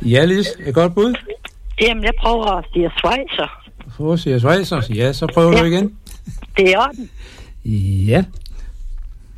Ja, Lis, et godt bud. Jamen, jeg prøver at sige Schweizer. Prøv at sige Schweizer. Ja, så prøver du igen. Det er orden. Ja,